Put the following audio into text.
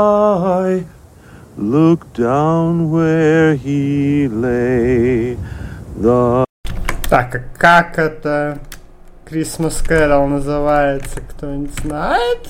I looked down where he lay. Так, а как это Christmas Carol называется, кто-нибудь знает?